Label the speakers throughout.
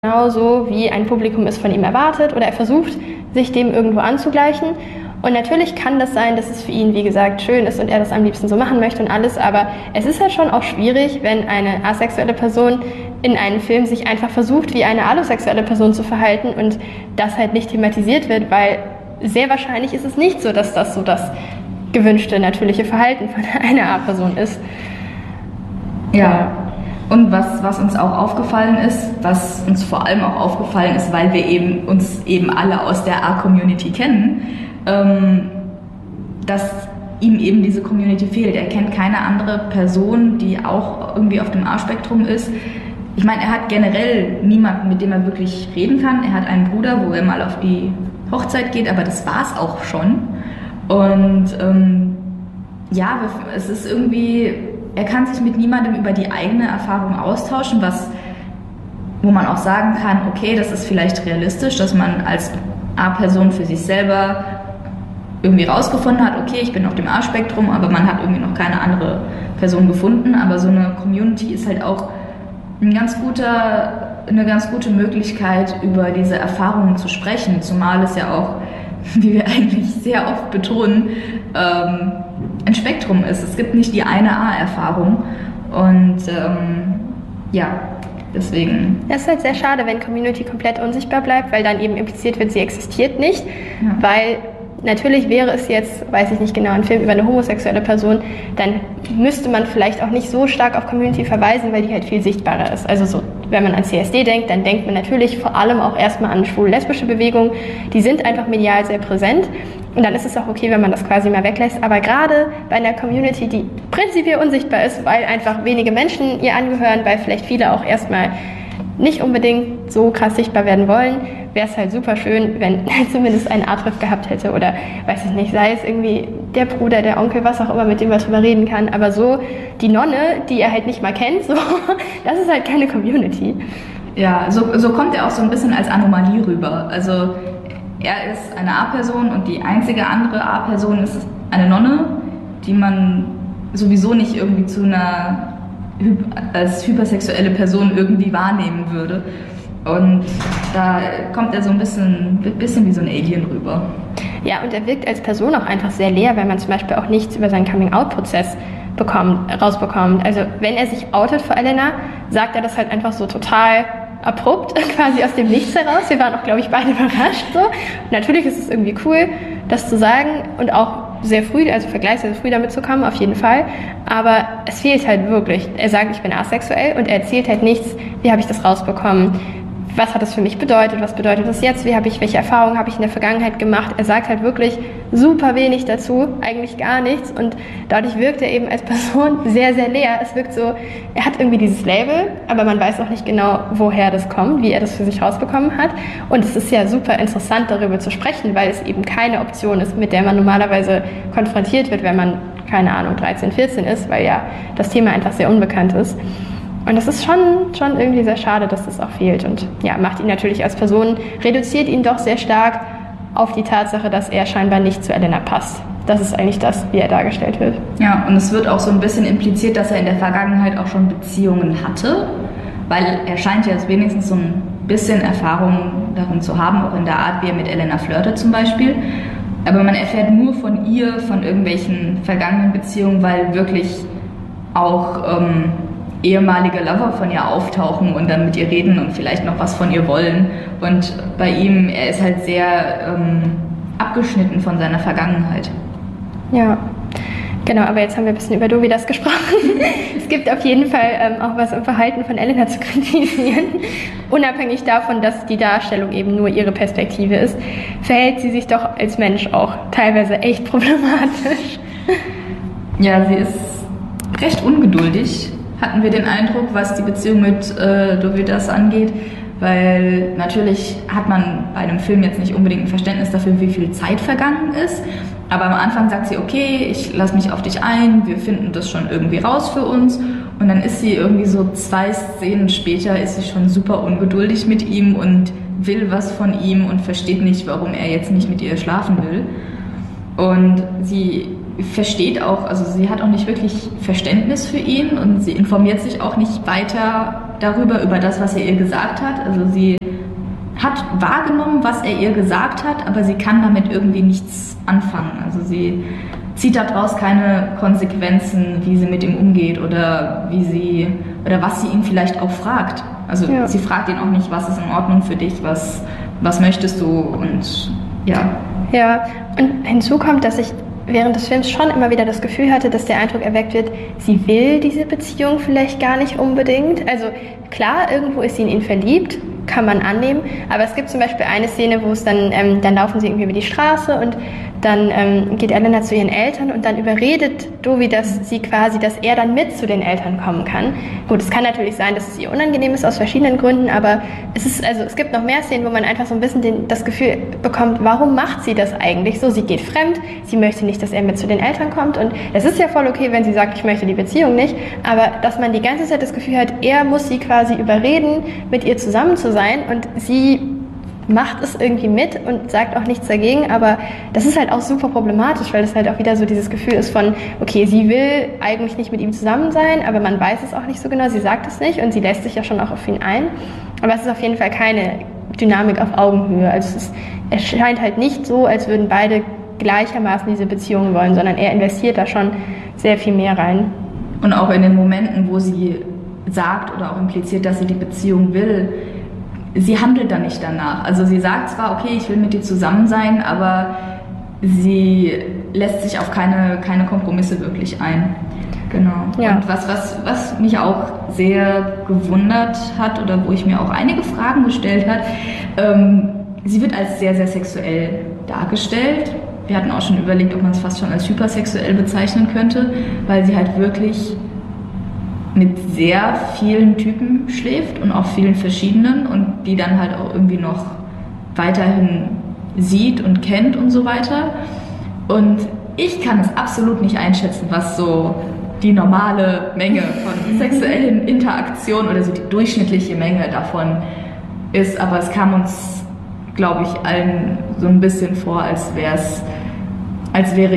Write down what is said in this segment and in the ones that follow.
Speaker 1: genauso, wie ein Publikum es von ihm erwartet, oder er versucht, sich dem irgendwo anzugleichen. Und natürlich kann das sein, dass es für ihn, wie gesagt, schön ist und er das am liebsten so machen möchte und alles, aber es ist halt schon auch schwierig, wenn eine asexuelle Person in einem Film sich einfach versucht, wie eine allosexuelle Person zu verhalten und das halt nicht thematisiert wird, weil sehr wahrscheinlich ist es nicht so, dass das so das gewünschte, natürliche Verhalten von einer A-Person ist.
Speaker 2: Ja. Und was uns auch aufgefallen ist, was uns vor allem auch aufgefallen ist, weil wir uns alle aus der A-Community kennen, dass ihm eben diese Community fehlt. Er kennt keine andere Person, die auch irgendwie auf dem A-Spektrum ist. Ich meine, er hat generell niemanden, mit dem er wirklich reden kann. Er hat einen Bruder, wo er mal auf die Hochzeit geht, aber das war's auch schon. Und es ist irgendwie, er kann sich mit niemandem über die eigene Erfahrung austauschen, wo man auch sagen kann, okay, das ist vielleicht realistisch, dass man als A-Person für sich selber irgendwie rausgefunden hat, okay, ich bin auf dem A-Spektrum, aber man hat irgendwie noch keine andere Person gefunden. Aber so eine Community ist halt auch eine ganz gute Möglichkeit, über diese Erfahrungen zu sprechen, zumal es ja auch, wie wir eigentlich sehr oft betonen, ein Spektrum ist. Es gibt nicht die eine A-Erfahrung und deswegen.
Speaker 1: Das ist halt sehr schade, wenn Community komplett unsichtbar bleibt, weil dann eben impliziert wird, sie existiert nicht, weil natürlich wäre es jetzt, weiß ich nicht genau, ein Film über eine homosexuelle Person, dann müsste man vielleicht auch nicht so stark auf Community verweisen, weil die halt viel sichtbarer ist. Also so, wenn man an CSD denkt, dann denkt man natürlich vor allem auch erstmal an schwul-lesbische Bewegungen. Die sind einfach medial sehr präsent und dann ist es auch okay, wenn man das quasi mal weglässt. Aber gerade bei einer Community, die prinzipiell unsichtbar ist, weil einfach wenige Menschen ihr angehören, weil vielleicht viele auch erstmal nicht unbedingt so krass sichtbar werden wollen, wäre es halt super schön, wenn zumindest ein A-Treff gehabt hätte oder, weiß ich nicht, sei es irgendwie der Bruder, der Onkel, was auch immer, mit dem man drüber reden kann, aber so die Nonne, die er halt nicht mal kennt, so, das ist halt keine Community.
Speaker 2: Ja, so kommt er auch so ein bisschen als Anomalie rüber. Also er ist eine A-Person und die einzige andere A-Person ist eine Nonne, die man sowieso nicht irgendwie als hypersexuelle Person irgendwie wahrnehmen würde. Und da kommt er so ein bisschen wie so ein Alien rüber.
Speaker 1: Ja, und er wirkt als Person auch einfach sehr leer, weil man zum Beispiel auch nichts über seinen Coming-out-Prozess rausbekommt. Also wenn er sich outet für Elena, sagt er das halt einfach so total abrupt, quasi aus dem Nichts heraus. Wir waren auch, glaube ich, beide überrascht. So. Natürlich ist es irgendwie cool, das zu sagen und auch sehr früh, also vergleichsweise früh damit zu kommen, auf jeden Fall. Aber es fehlt halt wirklich. Er sagt, ich bin asexuell und er erzählt halt nichts, wie habe ich das rausbekommen, was hat das für mich bedeutet, was bedeutet das jetzt, welche Erfahrungen habe ich in der Vergangenheit gemacht. Er sagt halt wirklich super wenig dazu, eigentlich gar nichts und dadurch wirkt er eben als Person sehr, sehr leer. Es wirkt so, er hat irgendwie dieses Label, aber man weiß auch nicht genau, woher das kommt, wie er das für sich rausbekommen hat und es ist ja super interessant, darüber zu sprechen, weil es eben keine Option ist, mit der man normalerweise konfrontiert wird, wenn man, keine Ahnung, 13, 14 ist, weil ja das Thema einfach sehr unbekannt ist. Und das ist schon irgendwie sehr schade, dass das auch fehlt und ja, macht ihn natürlich als Person, reduziert ihn doch sehr stark auf die Tatsache, dass er scheinbar nicht zu Elena passt. Das ist eigentlich das, wie er dargestellt wird.
Speaker 2: Ja, und es wird auch so ein bisschen impliziert, dass er in der Vergangenheit auch schon Beziehungen hatte, weil er scheint ja wenigstens so ein bisschen Erfahrung darin zu haben, auch in der Art, wie er mit Elena flirtet zum Beispiel. Aber man erfährt nur von ihr, von irgendwelchen vergangenen Beziehungen, weil wirklich auch ehemalige Lover von ihr auftauchen und dann mit ihr reden und vielleicht noch was von ihr wollen. Und bei ihm, er ist halt sehr abgeschnitten von seiner Vergangenheit.
Speaker 1: Ja, genau, aber jetzt haben wir ein bisschen über Dovidas gesprochen. Es gibt auf jeden Fall auch was im Verhalten von Elena zu kritisieren. Unabhängig davon, dass die Darstellung eben nur ihre Perspektive ist, verhält sie sich doch als Mensch auch teilweise echt problematisch.
Speaker 2: Ja, sie ist recht ungeduldig, hatten wir den Eindruck, was die Beziehung mit Dovidas angeht, weil natürlich hat man bei einem Film jetzt nicht unbedingt ein Verständnis dafür, wie viel Zeit vergangen ist, aber am Anfang sagt sie, okay, ich lasse mich auf dich ein, wir finden das schon irgendwie raus für uns und dann ist sie irgendwie so 2 Szenen später, ist sie schon super ungeduldig mit ihm und will was von ihm und versteht nicht, warum er jetzt nicht mit ihr schlafen will und sie hat auch nicht wirklich Verständnis für ihn und sie informiert sich auch nicht weiter darüber, über das, was er ihr gesagt hat. Also sie hat wahrgenommen, was er ihr gesagt hat, aber sie kann damit irgendwie nichts anfangen. Also sie zieht daraus keine Konsequenzen, wie sie mit ihm umgeht oder was sie ihn vielleicht auch fragt. Also sie fragt ihn auch nicht, was ist in Ordnung für dich, was möchtest du und ja.
Speaker 1: Ja, und hinzu kommt, dass ich während des Films schon immer wieder das Gefühl hatte, dass der Eindruck erweckt wird, sie will diese Beziehung vielleicht gar nicht unbedingt. Also klar, irgendwo ist sie in ihn verliebt, kann man annehmen, aber es gibt zum Beispiel eine Szene, wo es dann laufen sie irgendwie über die Straße und dann geht Elena zu ihren Eltern und dann überredet Dovi, dass er dann mit zu den Eltern kommen kann. Gut, es kann natürlich sein, dass es ihr unangenehm ist aus verschiedenen Gründen, aber es gibt noch mehr Szenen, wo man einfach so ein bisschen das Gefühl bekommt, warum macht sie das eigentlich so? Sie geht fremd, sie möchte nicht, dass er mit zu den Eltern kommt und es ist ja voll okay, wenn sie sagt, ich möchte die Beziehung nicht, aber dass man die ganze Zeit das Gefühl hat, er muss sie quasi überreden, mit ihr zusammen zu sein und sie macht es irgendwie mit und sagt auch nichts dagegen, aber das ist halt auch super problematisch, weil es halt auch wieder so dieses Gefühl ist von, okay, sie will eigentlich nicht mit ihm zusammen sein, aber man weiß es auch nicht so genau, sie sagt es nicht und sie lässt sich ja schon auch auf ihn ein, aber es ist auf jeden Fall keine Dynamik auf Augenhöhe, also es scheint halt nicht so, als würden beide gleichermaßen diese Beziehung wollen, sondern er investiert da schon sehr viel mehr rein.
Speaker 2: Und auch in den Momenten, wo sie sagt oder auch impliziert, dass sie die Beziehung will, sie handelt dann nicht danach. Also sie sagt zwar, okay, ich will mit dir zusammen sein, aber sie lässt sich auf keine Kompromisse wirklich ein. Genau. Ja. Und was mich auch sehr gewundert hat oder wo ich mir auch einige Fragen gestellt habe, sie wird als sehr, sehr sexuell dargestellt. Wir hatten auch schon überlegt, ob man es fast schon als hypersexuell bezeichnen könnte, weil sie halt wirklich mit sehr vielen Typen schläft und auch vielen verschiedenen und die dann halt auch irgendwie noch weiterhin sieht und kennt und so weiter. Und ich kann es absolut nicht einschätzen, was so die normale Menge von sexuellen Interaktionen oder so die durchschnittliche Menge davon ist, aber es kam uns, glaube ich, allen so ein bisschen vor, als wäre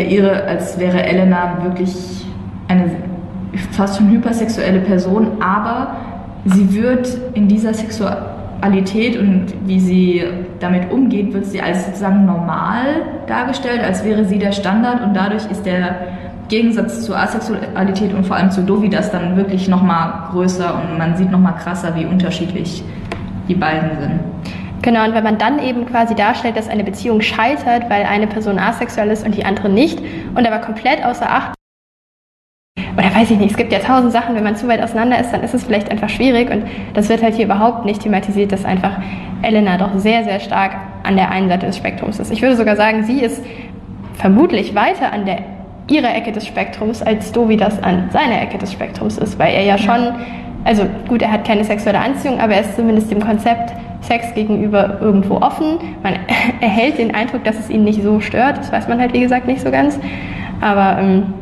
Speaker 2: Elena wirklich eine fast schon hypersexuelle Person, aber sie wird in dieser Sexualität und wie sie damit umgeht, wird sie als sozusagen normal dargestellt, als wäre sie der Standard und dadurch ist der Gegensatz zur Asexualität und vor allem zu Dovi das dann wirklich nochmal größer und man sieht nochmal krasser, wie unterschiedlich die beiden sind.
Speaker 1: Genau, und wenn man dann eben quasi darstellt, dass eine Beziehung scheitert, weil eine Person asexuell ist und die andere nicht und aber komplett außer Acht oder weiß ich nicht, es gibt ja 1000 Sachen, wenn man zu weit auseinander ist, dann ist es vielleicht einfach schwierig und das wird halt hier überhaupt nicht thematisiert, dass einfach Elena doch sehr, sehr stark an der einen Seite des Spektrums ist. Ich würde sogar sagen, sie ist vermutlich weiter an ihrer Ecke des Spektrums, als Dovi das an seiner Ecke des Spektrums ist, weil er ja schon, also gut, er hat keine sexuelle Anziehung, aber er ist zumindest dem Konzept Sex gegenüber irgendwo offen. Man erhält den Eindruck, dass es ihn nicht so stört, das weiß man halt wie gesagt nicht so ganz, aber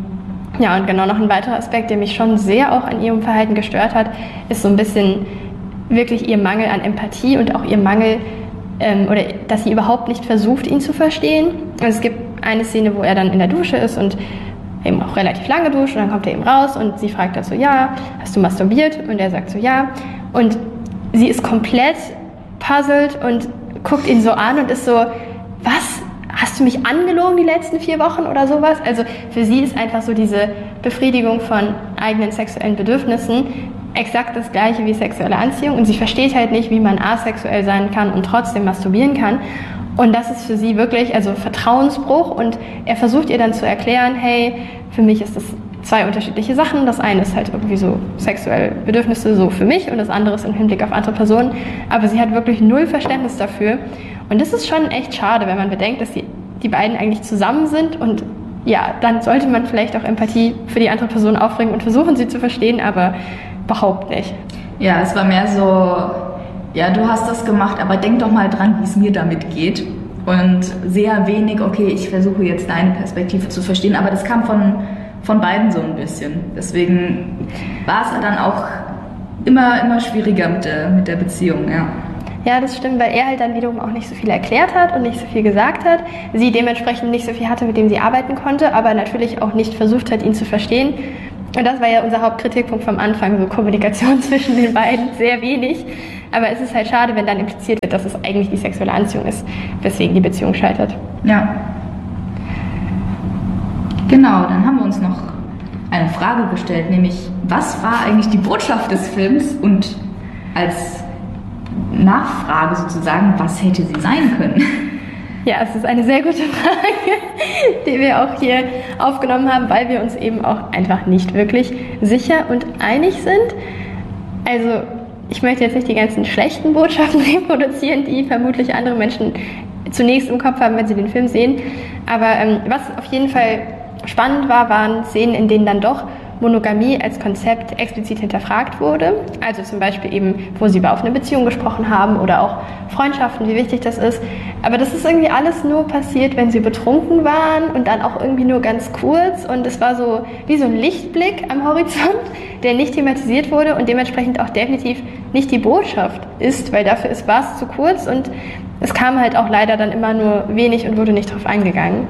Speaker 1: ja, und genau noch ein weiterer Aspekt, der mich schon sehr auch an ihrem Verhalten gestört hat, ist so ein bisschen wirklich ihr Mangel an Empathie und auch ihr Mangel, oder dass sie überhaupt nicht versucht, ihn zu verstehen. Also es gibt eine Szene, wo er dann in der Dusche ist und eben auch relativ lange duscht und dann kommt er eben raus und sie fragt dann so, ja, hast du masturbiert? Und er sagt so, ja. Und sie ist komplett puzzelt und guckt ihn so an und ist so, was? Hast du mich angelogen die letzten 4 Wochen oder sowas? Also für sie ist einfach so diese Befriedigung von eigenen sexuellen Bedürfnissen exakt das gleiche wie sexuelle Anziehung und sie versteht halt nicht, wie man asexuell sein kann und trotzdem masturbieren kann. Und das ist für sie wirklich also Vertrauensbruch und er versucht ihr dann zu erklären, hey, für mich ist das 2 unterschiedliche Sachen. Das eine ist halt irgendwie so sexuelle Bedürfnisse so für mich und das andere ist im Hinblick auf andere Personen. Aber sie hat wirklich 0 Verständnis dafür. Und das ist schon echt schade, wenn man bedenkt, dass die beiden eigentlich zusammen sind und ja, dann sollte man vielleicht auch Empathie für die andere Person aufbringen und versuchen, sie zu verstehen, aber überhaupt nicht.
Speaker 2: Ja, es war mehr so, ja, du hast das gemacht, aber denk doch mal dran, wie es mir damit geht. Und sehr wenig, okay, ich versuche jetzt deine Perspektive zu verstehen, aber das kam von beiden so ein bisschen. Deswegen war es dann auch immer schwieriger mit der Beziehung, ja.
Speaker 1: Ja, das stimmt, weil er halt dann wiederum auch nicht so viel erklärt hat und nicht so viel gesagt hat. Sie dementsprechend nicht so viel hatte, mit dem sie arbeiten konnte, aber natürlich auch nicht versucht hat, ihn zu verstehen. Und das war ja unser Hauptkritikpunkt vom Anfang, so Kommunikation zwischen den beiden, sehr wenig. Aber es ist halt schade, wenn dann impliziert wird, dass es eigentlich die sexuelle Anziehung ist, weswegen die Beziehung scheitert.
Speaker 2: Ja. Genau, dann haben wir uns noch eine Frage gestellt, nämlich, was war eigentlich die Botschaft des Films und als Nachfrage sozusagen, was hätte sie sein können?
Speaker 1: Ja, es ist eine sehr gute Frage, die wir auch hier aufgenommen haben, weil wir uns eben auch einfach nicht wirklich sicher und einig sind. Also, ich möchte jetzt nicht die ganzen schlechten Botschaften reproduzieren, die vermutlich andere Menschen zunächst im Kopf haben, wenn sie den Film sehen. Aber was auf jeden Fall spannend war, waren Szenen, in denen dann doch Monogamie als Konzept explizit hinterfragt wurde. Also zum Beispiel eben, wo sie über offene Beziehungen gesprochen haben oder auch Freundschaften, wie wichtig das ist. Aber das ist irgendwie alles nur passiert, wenn sie betrunken waren und dann auch irgendwie nur ganz kurz. Und es war so wie so ein Lichtblick am Horizont, der nicht thematisiert wurde und dementsprechend auch definitiv nicht die Botschaft ist, weil dafür war es zu kurz und es kam halt auch leider dann immer nur wenig und wurde nicht drauf eingegangen.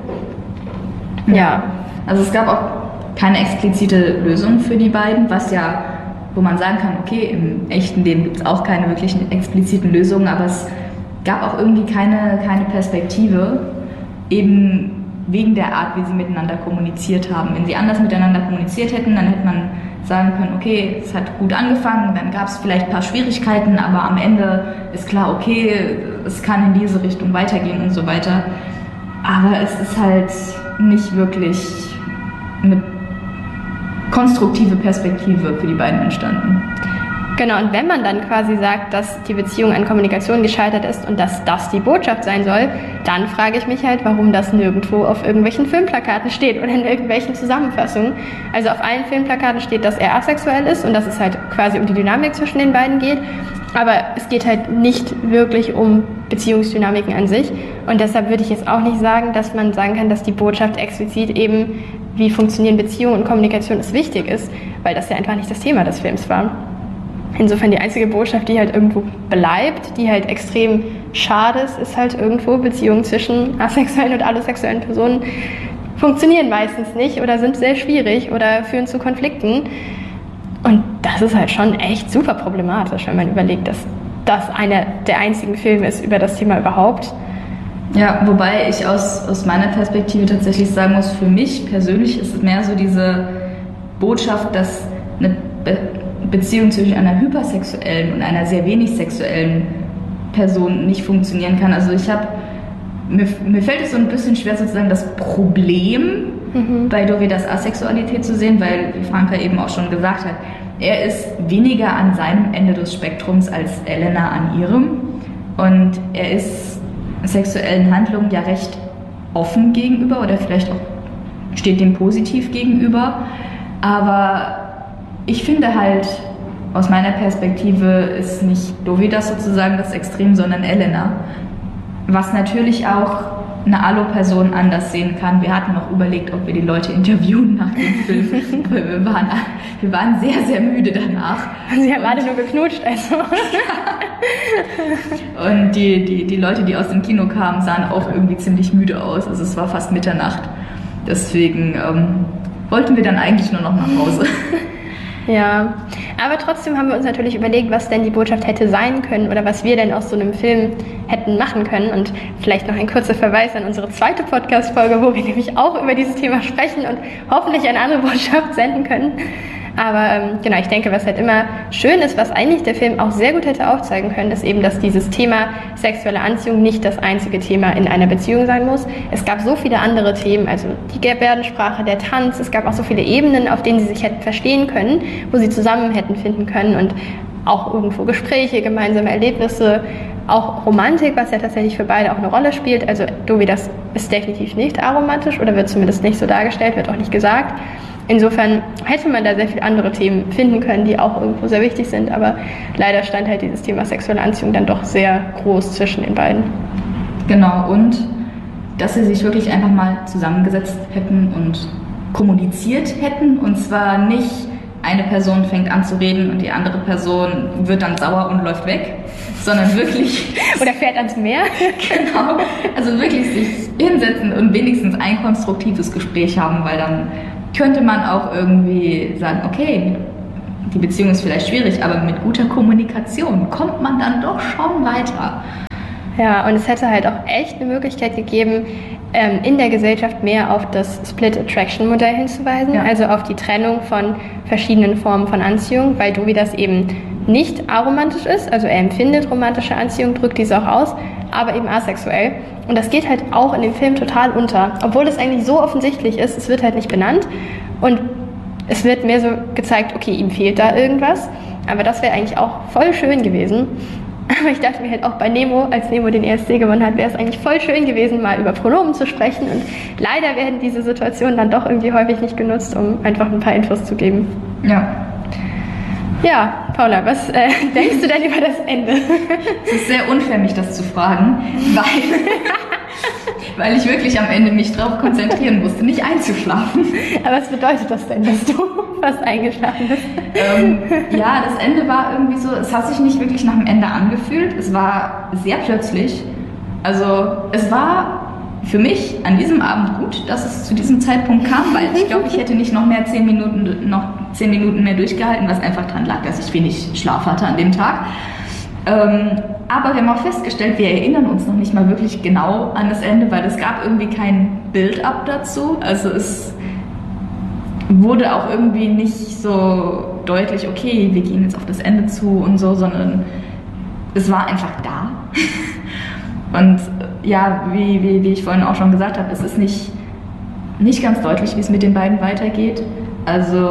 Speaker 2: Ja, also es gab auch keine explizite Lösung für die beiden, wo man sagen kann, okay, im echten Leben gibt es auch keine wirklichen expliziten Lösungen, aber es gab auch irgendwie keine Perspektive, eben wegen der Art, wie sie miteinander kommuniziert haben. Wenn sie anders miteinander kommuniziert hätten, dann hätte man sagen können, okay, es hat gut angefangen, dann gab es vielleicht ein paar Schwierigkeiten, aber am Ende ist klar, okay, es kann in diese Richtung weitergehen und so weiter. Aber es ist halt nicht wirklich eine konstruktive Perspektive für die beiden entstanden.
Speaker 1: Genau, und wenn man dann quasi sagt, dass die Beziehung an Kommunikation gescheitert ist und dass das die Botschaft sein soll, dann frage ich mich halt, warum das nirgendwo auf irgendwelchen Filmplakaten steht oder in irgendwelchen Zusammenfassungen. Also auf allen Filmplakaten steht, dass er asexuell ist und dass es halt quasi um die Dynamik zwischen den beiden geht. Aber es geht halt nicht wirklich um Beziehungsdynamiken an sich. Und deshalb würde ich jetzt auch nicht sagen, dass man sagen kann, dass die Botschaft explizit eben, wie funktionieren Beziehungen und Kommunikation, ist wichtig ist, weil das ja einfach nicht das Thema des Films war. Insofern die einzige Botschaft, die halt irgendwo bleibt, die halt extrem schade ist halt irgendwo Beziehungen zwischen asexuellen und allosexuellen Personen funktionieren meistens nicht oder sind sehr schwierig oder führen zu Konflikten. Und das ist halt schon echt super problematisch, wenn man überlegt, dass das einer der einzigen Filme ist über das Thema überhaupt.
Speaker 2: Ja, wobei ich aus meiner Perspektive tatsächlich sagen muss, für mich persönlich ist es mehr so diese Botschaft, dass eine Beziehung zwischen einer hypersexuellen und einer sehr wenig sexuellen Person nicht funktionieren kann. Also mir fällt es so ein bisschen schwer, sozusagen das Problem bei Dovidas Asexualität zu sehen, weil, wie Franka eben auch schon gesagt hat, er ist weniger an seinem Ende des Spektrums als Elena an ihrem. Und er ist sexuellen Handlungen ja recht offen gegenüber oder vielleicht auch steht dem positiv gegenüber. Aber ich finde halt, aus meiner Perspektive ist nicht Dovidas sozusagen das Extrem, sondern Elena. Was natürlich auch eine Allo-Person anders sehen kann. Wir hatten noch überlegt, ob wir die Leute interviewen nach dem Film. wir waren sehr, sehr müde danach.
Speaker 1: Sie haben alle nur geknutscht, also.
Speaker 2: Und die Leute, die aus dem Kino kamen, sahen auch irgendwie ziemlich müde aus. Also es war fast Mitternacht. Deswegen wollten wir dann eigentlich nur noch nach Hause.
Speaker 1: Ja, aber trotzdem haben wir uns natürlich überlegt, was denn die Botschaft hätte sein können oder was wir denn aus so einem Film hätten machen können. Und vielleicht noch ein kurzer Verweis an unsere zweite Podcast-Folge, wo wir nämlich auch über dieses Thema sprechen und hoffentlich eine andere Botschaft senden können. Aber genau, ich denke, was halt immer schön ist, was eigentlich der Film auch sehr gut hätte aufzeigen können, ist eben, dass dieses Thema sexuelle Anziehung nicht das einzige Thema in einer Beziehung sein muss. Es gab so viele andere Themen, also die Gebärdensprache, der Tanz, es gab auch so viele Ebenen, auf denen sie sich hätten verstehen können, wo sie zusammen hätten finden können und auch irgendwo Gespräche, gemeinsame Erlebnisse, auch Romantik, was ja tatsächlich für beide auch eine Rolle spielt. Also Dovidas ist definitiv nicht aromantisch oder wird zumindest nicht so dargestellt, wird auch nicht gesagt. Insofern hätte man da sehr viele andere Themen finden können, die auch irgendwo sehr wichtig sind, aber leider stand halt dieses Thema sexuelle Anziehung dann doch sehr groß zwischen den beiden.
Speaker 2: Genau, und dass sie sich wirklich einfach mal zusammengesetzt hätten und kommuniziert hätten, und zwar nicht eine Person fängt an zu reden und die andere Person wird dann sauer und läuft weg, sondern wirklich...
Speaker 1: Oder fährt ans Meer.
Speaker 2: Genau, also wirklich sich hinsetzen und wenigstens ein konstruktives Gespräch haben, weil dann könnte man auch irgendwie sagen, okay, die Beziehung ist vielleicht schwierig, aber mit guter Kommunikation kommt man dann doch schon weiter.
Speaker 1: Ja, und es hätte halt auch echt eine Möglichkeit gegeben, in der Gesellschaft mehr auf das Split-Attraction-Modell hinzuweisen, also auf die Trennung von verschiedenen Formen von Anziehung, weil Dovi das eben nicht aromantisch ist, also er empfindet romantische Anziehung, drückt diese auch aus, aber eben asexuell. Und das geht halt auch in dem Film total unter, obwohl es eigentlich so offensichtlich ist, es wird halt nicht benannt und es wird mehr so gezeigt, okay, ihm fehlt da irgendwas, aber das wäre eigentlich auch voll schön gewesen. Aber ich dachte mir halt auch bei Nemo, als Nemo den ESC gewonnen hat, wäre es eigentlich voll schön gewesen, mal über Pronomen zu sprechen. Und leider werden diese Situationen dann doch irgendwie häufig nicht genutzt, um einfach ein paar Infos zu geben.
Speaker 2: Ja.
Speaker 1: Ja, Paula, was denkst du denn über das Ende?
Speaker 2: Es ist sehr unfair, mich das zu fragen, weil ich wirklich am Ende mich darauf konzentrieren musste, nicht einzuschlafen.
Speaker 1: Aber was bedeutet das denn, dass du fast eingeschlafen bist?
Speaker 2: Ja, das Ende war irgendwie so, es hat sich nicht wirklich nach dem Ende angefühlt. Es war sehr plötzlich. Also es war für mich an diesem Abend gut, dass es zu diesem Zeitpunkt kam, weil ich glaube, ich hätte nicht noch 10 Minuten mehr durchgehalten, was einfach daran lag, dass ich wenig Schlaf hatte an dem Tag. Aber wir haben auch festgestellt, wir erinnern uns noch nicht mal wirklich genau an das Ende, weil es gab irgendwie kein Build-up dazu. Also es wurde auch irgendwie nicht so deutlich, okay, wir gehen jetzt auf das Ende zu und so, sondern es war einfach da. Und ja, wie ich vorhin auch schon gesagt habe, es ist nicht ganz deutlich, wie es mit den beiden weitergeht. Also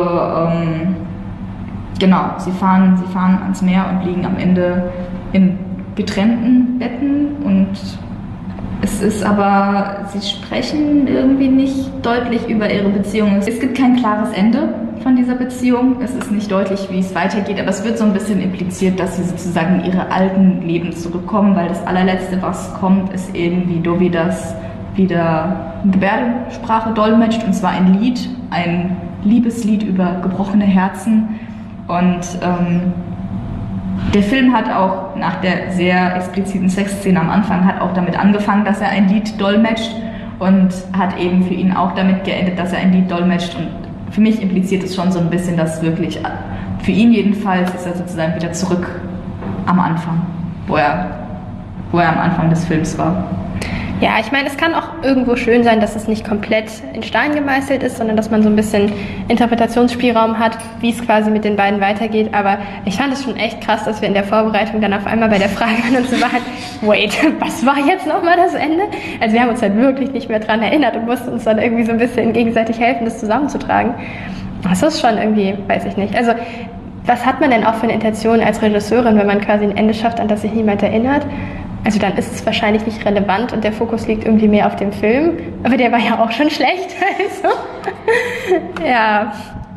Speaker 2: genau, sie fahren ans Meer und liegen am Ende in getrennten Betten und es ist aber, sie sprechen irgendwie nicht deutlich über ihre Beziehung. Es gibt kein klares Ende von dieser Beziehung. Es ist nicht deutlich, wie es weitergeht, aber es wird so ein bisschen impliziert, dass sie sozusagen in ihre alten Leben zurückkommen, weil das allerletzte, was kommt, ist eben, wie Dovi das wieder in Gebärdensprache dolmetscht, und zwar ein Lied, ein Liebeslied über gebrochene Herzen. Und der Film hat auch nach der sehr expliziten Sexszene am Anfang hat auch damit angefangen, dass er ein Lied dolmetscht und hat eben für ihn auch damit geendet, dass er ein Lied dolmetscht. Und für mich impliziert es schon so ein bisschen, dass wirklich, für ihn jedenfalls, ist er sozusagen wieder zurück am Anfang, wo er am Anfang des Films war.
Speaker 1: Ja, ich meine, es kann auch irgendwo schön sein, dass es nicht komplett in Stein gemeißelt ist, sondern dass man so ein bisschen Interpretationsspielraum hat, wie es quasi mit den beiden weitergeht. Aber ich fand es schon echt krass, dass wir in der Vorbereitung dann auf einmal bei der Frage an uns waren, wait, was war jetzt nochmal das Ende? Also wir haben uns halt wirklich nicht mehr dran erinnert und mussten uns dann irgendwie so ein bisschen gegenseitig helfen, das zusammenzutragen. Das ist schon irgendwie, weiß ich nicht. Also was hat man denn auch für eine Intention als Regisseurin, wenn man quasi ein Ende schafft, an das sich niemand erinnert? Also dann ist es wahrscheinlich nicht relevant und der Fokus liegt irgendwie mehr auf dem Film. Aber der war ja auch schon schlecht. Also, ja.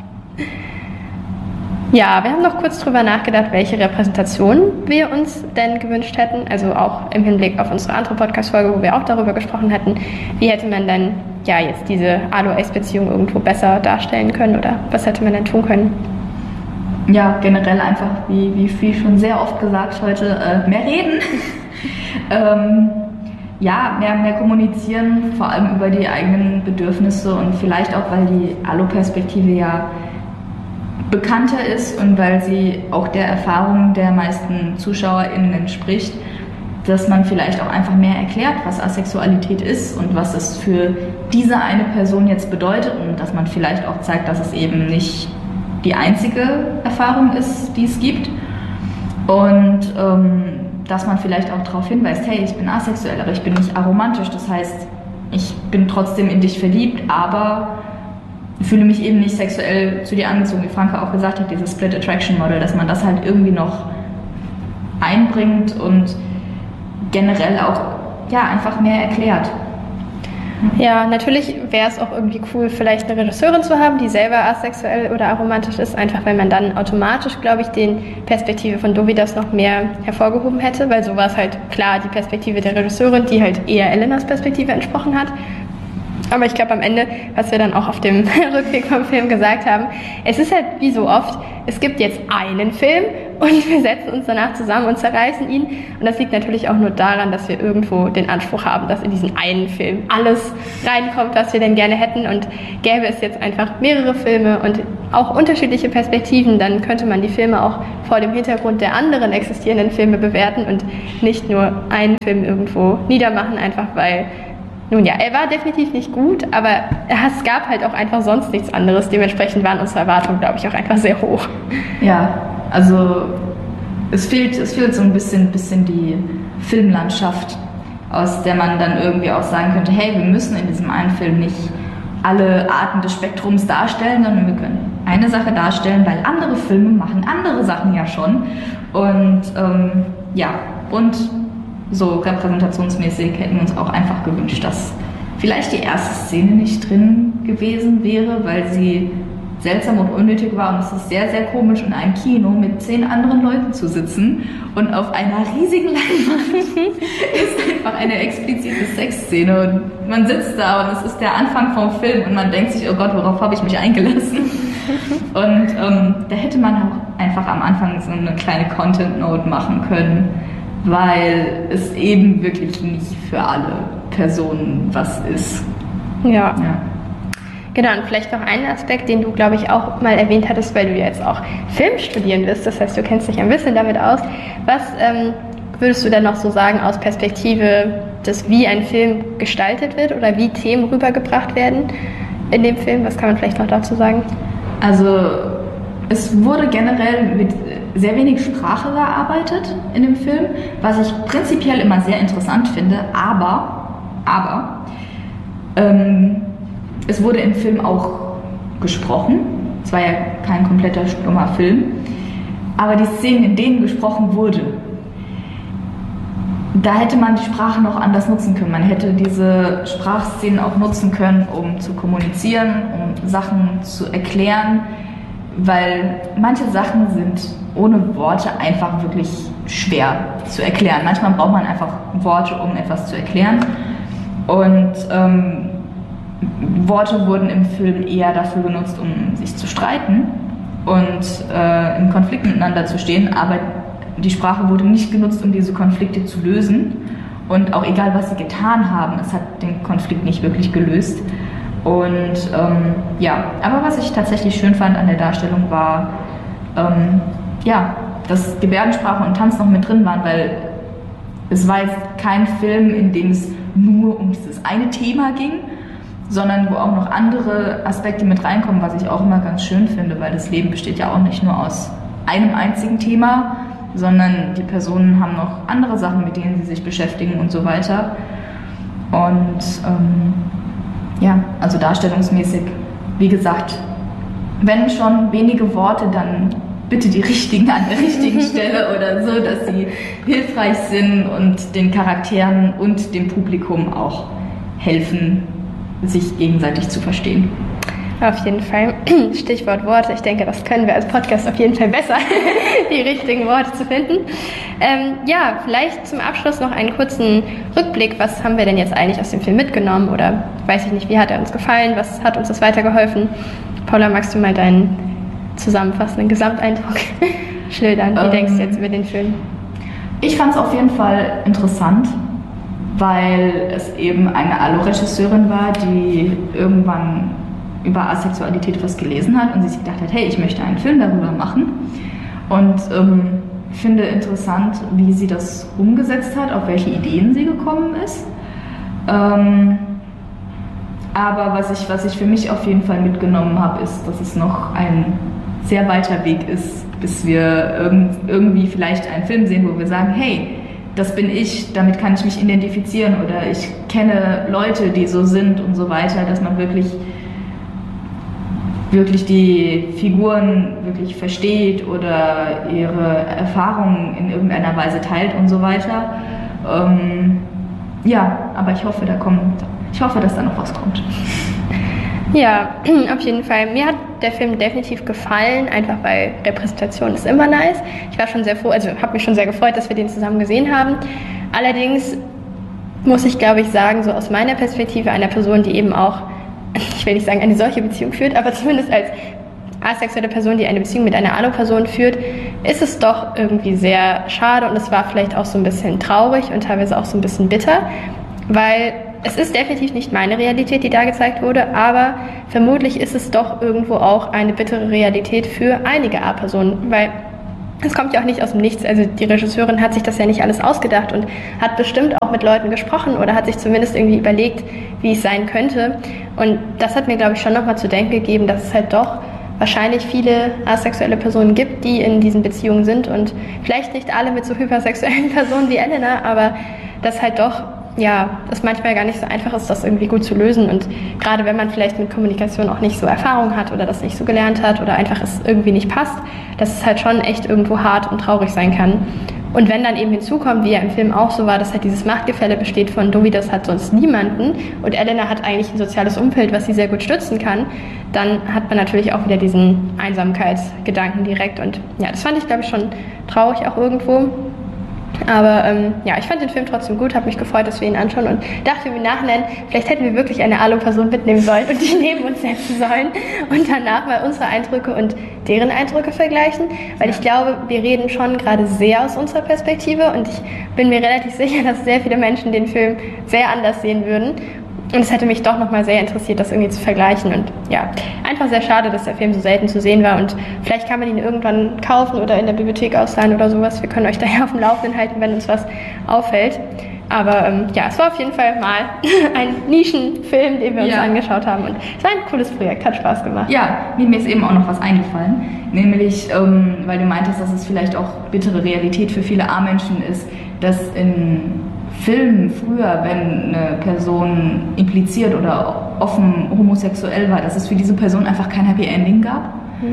Speaker 1: Ja, wir haben noch kurz drüber nachgedacht, welche Repräsentation wir uns denn gewünscht hätten. Also auch im Hinblick auf unsere andere Podcast-Folge, wo wir auch darüber gesprochen hatten. Wie hätte man denn ja jetzt diese Aloe-Ace-Beziehung irgendwo besser darstellen können oder was hätte man denn tun können?
Speaker 2: Ja, generell einfach, wie schon sehr oft gesagt heute, mehr reden. Ja, mehr kommunizieren, vor allem über die eigenen Bedürfnisse und vielleicht auch, weil die Alu-Perspektive ja bekannter ist und weil sie auch der Erfahrung der meisten ZuschauerInnen entspricht, dass man vielleicht auch einfach mehr erklärt, was Asexualität ist und was es für diese eine Person jetzt bedeutet und dass man vielleicht auch zeigt, dass es eben nicht die einzige Erfahrung ist, die es gibt und dass man vielleicht auch darauf hinweist, hey, ich bin asexuell, aber ich bin nicht aromantisch, das heißt, ich bin trotzdem in dich verliebt, aber fühle mich eben nicht sexuell zu dir angezogen, wie Franka auch gesagt hat, dieses Split Attraction Model, dass man das halt irgendwie noch einbringt und generell auch ja, einfach mehr erklärt.
Speaker 1: Ja, natürlich wäre es auch irgendwie cool, vielleicht eine Regisseurin zu haben, die selber asexuell oder aromantisch ist, einfach weil man dann automatisch, glaube ich, die Perspektive von Dovi das noch mehr hervorgehoben hätte, weil so war es halt klar die Perspektive der Regisseurin, die halt eher Elenas Perspektive entsprochen hat. Aber ich glaube am Ende, was wir dann auch auf dem Rückweg vom Film gesagt haben, es ist halt wie so oft, es gibt jetzt einen Film und wir setzen uns danach zusammen und zerreißen ihn. Und das liegt natürlich auch nur daran, dass wir irgendwo den Anspruch haben, dass in diesen einen Film alles reinkommt, was wir denn gerne hätten. Und gäbe es jetzt einfach mehrere Filme und auch unterschiedliche Perspektiven, dann könnte man die Filme auch vor dem Hintergrund der anderen existierenden Filme bewerten und nicht nur einen Film irgendwo niedermachen, einfach weil... Nun ja, er war definitiv nicht gut, aber es gab halt auch einfach sonst nichts anderes. Dementsprechend waren unsere Erwartungen, glaube ich, auch einfach sehr hoch.
Speaker 2: Ja, also es fehlt so ein bisschen die Filmlandschaft, aus der man dann irgendwie auch sagen könnte, hey, wir müssen in diesem einen Film nicht alle Arten des Spektrums darstellen, sondern wir können eine Sache darstellen, weil andere Filme machen andere Sachen ja schon. Und und so repräsentationsmäßig hätten wir uns auch einfach gewünscht, dass vielleicht die erste Szene nicht drin gewesen wäre, weil sie seltsam und unnötig war. Und es ist sehr, sehr komisch, in einem Kino mit 10 anderen Leuten zu sitzen und auf einer riesigen Leinwand ist einfach eine explizite Sexszene und man sitzt da und es ist der Anfang vom Film und man denkt sich, oh Gott, worauf habe ich mich eingelassen? Und da hätte man auch einfach am Anfang so eine kleine Content-Note machen können, weil es eben wirklich nicht für alle Personen was ist.
Speaker 1: Ja. Genau, und vielleicht noch einen Aspekt, den du, glaube ich, auch mal erwähnt hattest, weil du jetzt auch Film studieren wirst. Das heißt, du kennst dich ein bisschen damit aus. Was würdest du denn noch so sagen aus Perspektive des, wie ein Film gestaltet wird oder wie Themen rübergebracht werden in dem Film? Was kann man vielleicht noch dazu sagen?
Speaker 2: Also es wurde generell mit sehr wenig Sprache gearbeitet in dem Film, was ich prinzipiell immer sehr interessant finde, aber es wurde im Film auch gesprochen. Es war ja kein kompletter stummer Film, aber die Szenen, in denen gesprochen wurde, da hätte man die Sprache noch anders nutzen können. Man hätte diese Sprachszenen auch nutzen können, um zu kommunizieren, um Sachen zu erklären, weil manche Sachen sind ohne Worte einfach wirklich schwer zu erklären. Manchmal braucht man einfach Worte, um etwas zu erklären. Und Worte wurden im Film eher dafür genutzt, um sich zu streiten und im Konflikt miteinander zu stehen, aber die Sprache wurde nicht genutzt, um diese Konflikte zu lösen. Und auch egal, was sie getan haben, es hat den Konflikt nicht wirklich gelöst. Und aber was ich tatsächlich schön fand an der Darstellung war, dass Gebärdensprache und Tanz noch mit drin waren, weil es war jetzt kein Film, in dem es nur um dieses eine Thema ging, sondern wo auch noch andere Aspekte mit reinkommen, was ich auch immer ganz schön finde, weil das Leben besteht ja auch nicht nur aus einem einzigen Thema, sondern die Personen haben noch andere Sachen, mit denen sie sich beschäftigen und so weiter. Und also darstellungsmäßig, wie gesagt, wenn schon wenige Worte, dann bitte die richtigen an der richtigen Stelle oder so, dass sie hilfreich sind und den Charakteren und dem Publikum auch helfen, sich gegenseitig zu verstehen.
Speaker 1: Auf jeden Fall. Stichwort Worte. Ich denke, das können wir als Podcast auf jeden Fall besser, die richtigen Worte zu finden. Vielleicht zum Abschluss noch einen kurzen Rückblick. Was haben wir denn jetzt eigentlich aus dem Film mitgenommen? Oder weiß ich nicht, wie hat er uns gefallen? Was hat uns das weitergeholfen? Paula, magst du mal deinen zusammenfassenden Gesamteindruck schildern? Wie denkst du jetzt über den Film?
Speaker 2: Ich fand es auf jeden Fall interessant, weil es eben eine Allo-Regisseurin war, die irgendwann über Asexualität was gelesen hat und sich gedacht hat, hey, ich möchte einen Film darüber machen. Und finde interessant, wie sie das umgesetzt hat, auf welche Ideen sie gekommen ist. Aber was ich für mich auf jeden Fall mitgenommen habe, ist, dass es noch ein sehr weiter Weg ist, bis wir irgendwie vielleicht einen Film sehen, wo wir sagen, hey, das bin ich, damit kann ich mich identifizieren oder ich kenne Leute, die so sind und so weiter, dass man wirklich die Figuren wirklich versteht oder ihre Erfahrungen in irgendeiner Weise teilt und so weiter. Aber ich hoffe, dass da noch was kommt.
Speaker 1: Ja, auf jeden Fall. Mir hat der Film definitiv gefallen, einfach weil Repräsentation ist immer nice. Ich war schon sehr froh, also habe mich schon sehr gefreut, dass wir den zusammen gesehen haben. Allerdings muss ich, glaube ich, sagen, so aus meiner Perspektive einer Person, die eben auch, ich will nicht sagen, eine solche Beziehung führt, aber zumindest als asexuelle Person, die eine Beziehung mit einer Alo-Person führt, ist es doch irgendwie sehr schade und es war vielleicht auch so ein bisschen traurig und teilweise auch so ein bisschen bitter, weil es ist definitiv nicht meine Realität, die da gezeigt wurde, aber vermutlich ist es doch irgendwo auch eine bittere Realität für einige A-Personen, weil es kommt ja auch nicht aus dem Nichts. Also die Regisseurin hat sich das ja nicht alles ausgedacht und hat bestimmt auch mit Leuten gesprochen oder hat sich zumindest irgendwie überlegt, wie es sein könnte. Und das hat mir, glaube ich, schon nochmal zu denken gegeben, dass es halt doch wahrscheinlich viele asexuelle Personen gibt, die in diesen Beziehungen sind und vielleicht nicht alle mit so hypersexuellen Personen wie Elena, aber das halt doch, ja, es manchmal gar nicht so einfach ist, das irgendwie gut zu lösen und gerade wenn man vielleicht mit Kommunikation auch nicht so Erfahrung hat oder das nicht so gelernt hat oder einfach es irgendwie nicht passt, dass es halt schon echt irgendwo hart und traurig sein kann. Und wenn dann eben hinzukommt, wie ja im Film auch so war, dass halt dieses Machtgefälle besteht von Dovidas hat sonst niemanden und Elena hat eigentlich ein soziales Umfeld, was sie sehr gut stützen kann, dann hat man natürlich auch wieder diesen Einsamkeitsgedanken direkt und ja, das fand ich, glaube ich, schon traurig auch irgendwo. Aber ja, ich fand den Film trotzdem gut, habe mich gefreut, dass wir ihn anschauen und dachte mir im Nachhinein, vielleicht hätten wir wirklich eine Alu-Person mitnehmen sollen und die neben uns setzen sollen und danach mal unsere Eindrücke und deren Eindrücke vergleichen, weil ich glaube, wir reden schon gerade sehr aus unserer Perspektive und ich bin mir relativ sicher, dass sehr viele Menschen den Film sehr anders sehen würden. Und es hätte mich doch nochmal sehr interessiert, das irgendwie zu vergleichen. Und ja, einfach sehr schade, dass der Film so selten zu sehen war. Und vielleicht kann man ihn irgendwann kaufen oder in der Bibliothek ausleihen oder sowas. Wir können euch daher auf dem Laufenden halten, wenn uns was auffällt. Aber ja, es war auf jeden Fall mal ein Nischenfilm, den wir uns angeschaut haben. Und es war ein cooles Projekt, hat Spaß gemacht.
Speaker 2: Ja, mir ist eben auch noch was eingefallen. Nämlich, weil du meintest, dass es vielleicht auch bittere Realität für viele A-Menschen ist, dass in Filmen früher, wenn eine Person impliziert oder offen homosexuell war, dass es für diese Person einfach kein Happy Ending gab.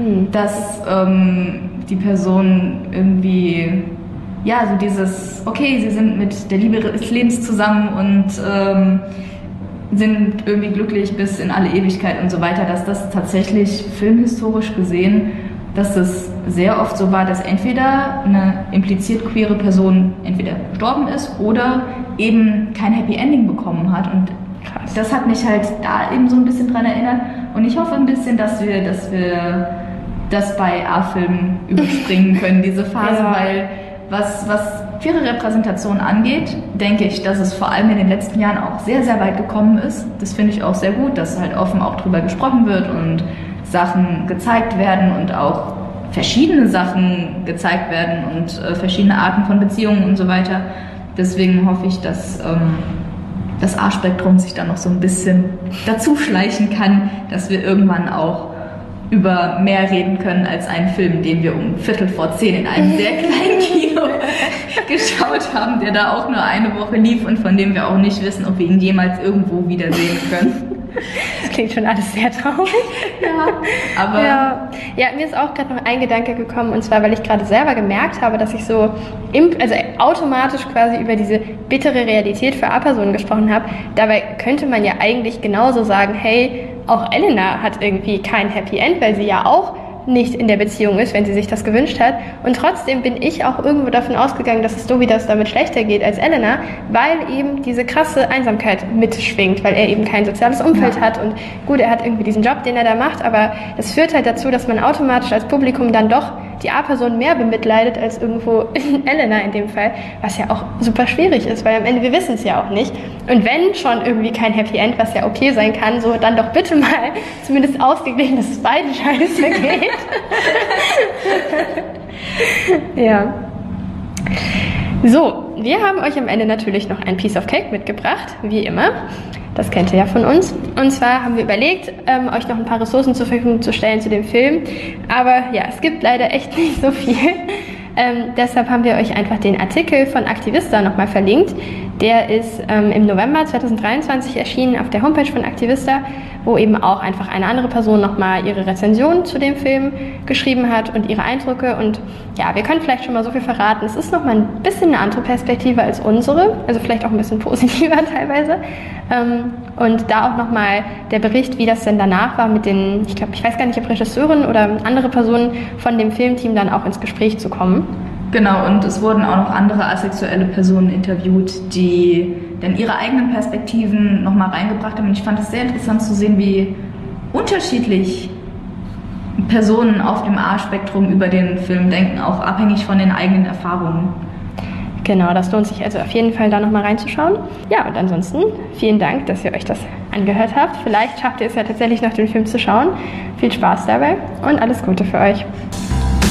Speaker 2: Dass die Person irgendwie, ja, so dieses, okay, sie sind mit der Liebe des Lebens zusammen und sind irgendwie glücklich bis in alle Ewigkeit und so weiter, dass das tatsächlich filmhistorisch gesehen, dass es sehr oft so war, dass entweder eine impliziert queere Person entweder gestorben ist oder eben kein Happy Ending bekommen hat. Und das hat mich halt da eben so ein bisschen dran erinnert. Und ich hoffe ein bisschen, dass wir das bei A-Filmen überspringen können, diese Phase, weil was queere Repräsentation angeht, denke ich, dass es vor allem in den letzten Jahren auch sehr, sehr weit gekommen ist. Das finde ich auch sehr gut, dass halt offen auch drüber gesprochen wird und Sachen gezeigt werden und auch verschiedene Sachen gezeigt werden und verschiedene Arten von Beziehungen und so weiter. Deswegen hoffe ich, dass das A-Spektrum sich dann noch so ein bisschen dazu schleichen kann, dass wir irgendwann auch über mehr reden können als einen Film, den wir um 10:15 in einem sehr kleinen Kino geschaut haben, der da auch nur eine Woche lief und von dem wir auch nicht wissen, ob wir ihn jemals irgendwo wiedersehen können.
Speaker 1: Das klingt schon alles sehr traurig. Ja, aber ja, mir ist auch gerade noch ein Gedanke gekommen, und zwar, weil ich gerade selber gemerkt habe, dass ich so automatisch quasi über diese bittere Realität für A-Personen gesprochen habe. Dabei könnte man ja eigentlich genauso sagen, hey, auch Elena hat irgendwie kein Happy End, weil sie ja auch nicht in der Beziehung ist, wenn sie sich das gewünscht hat. Und trotzdem bin ich auch irgendwo davon ausgegangen, dass es Dovidas damit schlechter geht als Elena, weil eben diese krasse Einsamkeit mitschwingt, weil er eben kein soziales Umfeld hat. Und gut, er hat irgendwie diesen Job, den er da macht, aber das führt halt dazu, dass man automatisch als Publikum dann doch die A-Person mehr bemitleidet als irgendwo Elena in dem Fall, was ja auch super schwierig ist, weil am Ende wir wissen es ja auch nicht. Und wenn schon irgendwie kein Happy End, was ja okay sein kann, so dann doch bitte mal zumindest ausgeglichen, dass es beiden scheiße geht. Ja. So, wir haben euch am Ende natürlich noch ein Piece of Cake mitgebracht, wie immer. Das kennt ihr ja von uns. Und zwar haben wir überlegt, euch noch ein paar Ressourcen zur Verfügung zu stellen zu dem Film. Aber ja, es gibt leider echt nicht so viel. Deshalb haben wir euch einfach den Artikel von Aktivista nochmal verlinkt. Der ist im November 2023 erschienen auf der Homepage von Aktivista, wo eben auch einfach eine andere Person nochmal ihre Rezension zu dem Film geschrieben hat und ihre Eindrücke. Und ja, wir können vielleicht schon mal so viel verraten. Es ist nochmal ein bisschen eine andere Perspektive als unsere, also vielleicht auch ein bisschen positiver teilweise. Und da auch nochmal der Bericht, wie das denn danach war mit den, ich weiß gar nicht, ob Regisseurin oder andere Personen von dem Filmteam dann auch ins Gespräch zu kommen.
Speaker 2: Genau, und es wurden auch noch andere asexuelle Personen interviewt, die dann ihre eigenen Perspektiven nochmal reingebracht haben. Und ich fand es sehr interessant zu sehen, wie unterschiedlich Personen auf dem A-Spektrum über den Film denken, auch abhängig von den eigenen Erfahrungen.
Speaker 1: Genau, das lohnt sich also auf jeden Fall, da nochmal reinzuschauen. Ja, und ansonsten vielen Dank, dass ihr euch das angehört habt. Vielleicht schafft ihr es ja tatsächlich noch, den Film zu schauen. Viel Spaß dabei und alles Gute für euch.